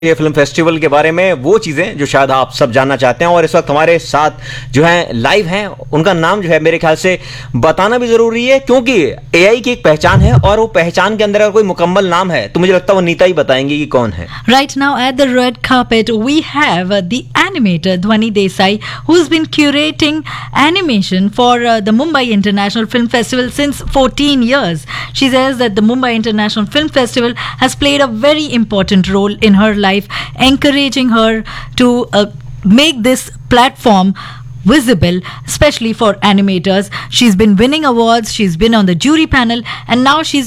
ये film festival के बारे में वो चीजें जो शायद आप सब जानना चाहते हैं। और इस वक्त हमारे साथ जो है लाइव हैं, उनका नाम जो है मेरे ख्याल से बताना भी जरूरी है, क्योंकि एआई की एक पहचान है और वो पहचान के अंदर अगर कोई मुकम्मल नाम है तो मुझे लगता है वो नीता ही बताएंगी कि कौन है। Right now at the red carpet we have the animator Dhwani Desai, who's been curating animation for the Mumbai International Film Festival since 14 years. She says that the Mumbai International Film Festival has played a very important role in her life, encouraging her to make this platform visible, especially for animators. She's been winning awards, she's been on the jury panel, and now she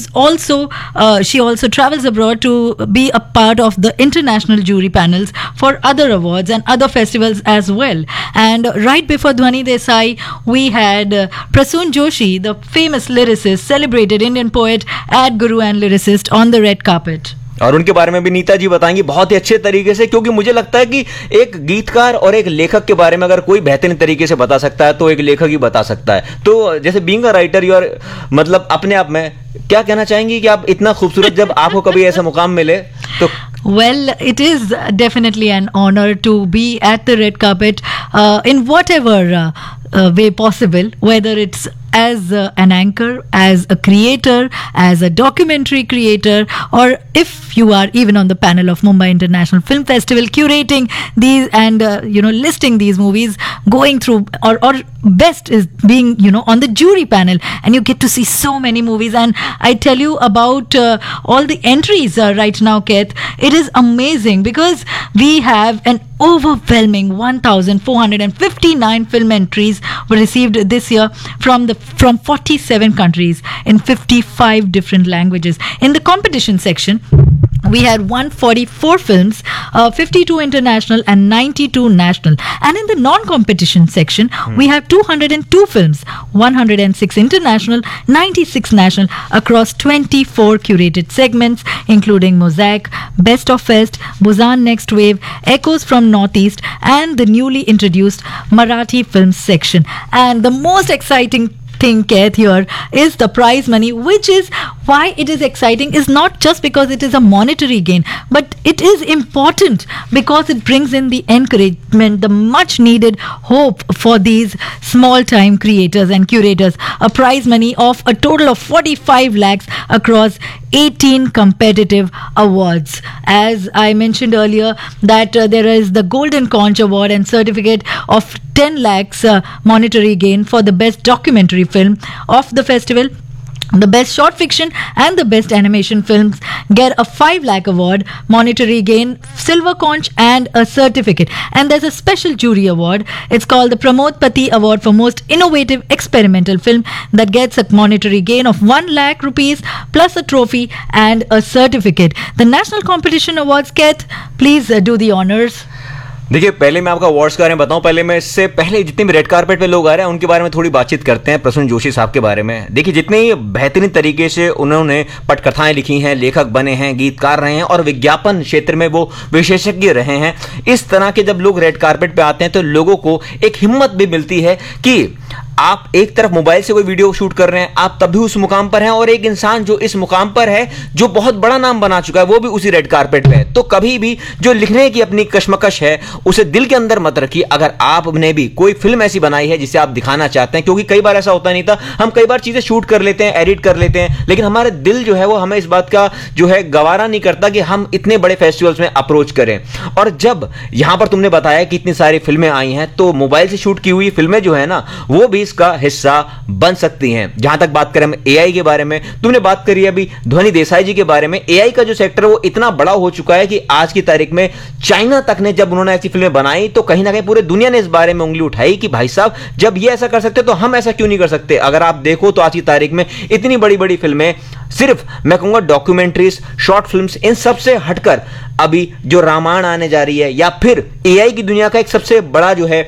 also travels abroad to be a part of the international jury panels for other awards and other festivals as well. And right before Dhwani Desai, we had Prasoon Joshi, the famous lyricist, celebrated Indian poet, ad guru and lyricist, on the red carpet. और उनके बारे में भी नीता जी बताएंगी बहुत ही अच्छे तरीके से, क्योंकि मुझे लगता है कि एक गीतकार और एक लेखक के बारे में अगर कोई बेहतरीन तरीके से बता सकता है तो एक लेखक ही बता सकता है। तो जैसे being a writer you are, मतलब अपने आप में क्या कहना चाहेंगी कि आप इतना खूबसूरत, जब आपको कभी ऐसा मुकाम मिले तो? Well, it is definitely an honor to be at the red carpet in whatever way possible, whether it's as an anchor, as a creator, as a documentary creator, or if you are even on the panel of Mumbai International Film Festival curating these and listing these movies, going through, or best is being on the jury panel, and you get to see so many movies. And I tell you about all the entries right now, Keith. It is amazing because we have an overwhelming 1,459 film entries were received this year from 47 countries in 55 different languages. In the competition section, we had 144 films, 52 international and 92 national. And in the non-competition section, we have 202 films, 106 international, 96 national, across 24 curated segments, including Mosaic, Best of Fest, Busan Next Wave, Echoes from Northeast, and the newly introduced Marathi Films section. And the most exciting thing, Keith, here is the prize money, which is why it is exciting, is not just because it is a monetary gain, but it is important because it brings in the encouragement, the much needed hope for these small time creators and curators. A prize money of a total of 45 lakhs across 18 competitive awards. As I mentioned earlier, that there is the Golden Conch Award and certificate of 10 lakhs monetary gain for the best documentary film of the festival. The best short fiction and the best animation films get a 5 lakh award, monetary gain, silver conch, and a certificate. And there's a special jury award. It's called the Pramod Pati Award for most innovative experimental film that gets a monetary gain of 1 lakh rupees plus a trophy and a certificate. The national competition awards, Keith, please do the honors. देखिए, पहले मैं आपका awards के बारे में बताऊं, पहले मैं इससे पहले जितने भी रेड कार्पेट पे लोग आ रहे हैं उनके बारे में थोड़ी बातचीत करते हैं। प्रसून जोशी साहब के बारे में देखिए, जितने बेहतरीन तरीके से उन्होंने पटकथाएं लिखी हैं, लेखक बने हैं, गीतकार रहे हैं और विज्ञापन क्षेत्र में वो विशेषज्ञ रहे हैं। इस तरह के जब लोग रेड कार्पेट पे आते हैं तो लोगों को एक हिम्मत भी मिलती है कि आप एक तरफ मोबाइल से कोई वीडियो शूट कर रहे हैं, आप तब भी उस मुकाम पर हैं, और एक इंसान जो इस मुकाम पर है, जो बहुत बड़ा नाम बना चुका है, वो भी उसी रेड कार्पेट पे है। तो कभी भी जो लिखने की अपनी कश्मकश है उसे दिल के अंदर मत रखिए। अगर आपने भी कोई फिल्म ऐसी बनाई है जिसे आप दिखाना चाहते हैं, क्योंकि कई बार ऐसा होता नहीं था, हम कई बार चीजें शूट कर लेते हैं, एडिट कर लेते हैं, लेकिन हमारे दिल जो है वो हमें इस बात का जो है गवारा नहीं करता कि हम इतने बड़े फेस्टिवल्स में अप्रोच करें। और जब यहां पर तुमने बताया कि इतनी सारी फिल्में आई हैं, तो मोबाइल से शूट की हुई फिल्में जो है ना, वो भी इसका हिस्सा बन सकती हैं। जहां तक बात करें हम एआई के बारे में, तुमने बात करी अभी ध्वनि देसाई जी के बारे में। एआई का जो सेक्टर है वो इतना बड़ा हो चुका है कि आज की तारीख में चाइना तक ने जब उन्होंने ऐसी फिल्में बनाई तो कहीं ना कहीं पूरे दुनिया ने इस बारे में उंगली उठाई कि भाई साहब, जब ये ऐसा कर सकते तो हम ऐसा क्यों नहीं कर सकते। अगर आप देखो तो आज की तारीख में इतनी बड़ी बड़ी फिल्में, सिर्फ मैं कहूंगा डॉक्यूमेंट्रीज, शॉर्ट फिल्म्स, इन सबसे हटकर अभी जो रामायण आने जा रही है, या फिर एआई की दुनिया का एक सबसे बड़ा जो है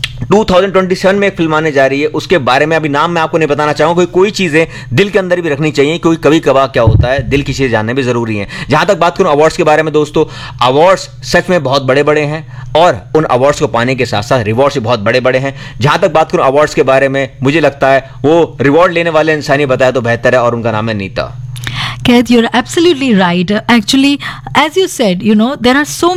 2027 में एक फिल्म आने जा रही है, उसके बारे में अभी नाम मैं आपको नहीं बताना चाहूंगा। कोई चीजें दिल के अंदर भी रखनी चाहिए, क्योंकि कभी कभार क्या होता है, दिल की चीजें जानने भी जरूरी हैं। जहां तक बात करूं अवार्ड्स के बारे में, दोस्तों, अवार्ड्स सच में बहुत बड़े बड़े हैं और उन अवार्ड्स को पाने के साथ साथ रिवॉर्ड्स भी बहुत बड़े बड़े हैं। जहां तक बात करूं अवार्ड्स के बारे में, मुझे लगता है वो रिवॉर्ड लेने वाले इंसान ही बताया तो बेहतर है, और उनका नाम है Nita. Keith, you're absolutely right. Actually, as you said, there are so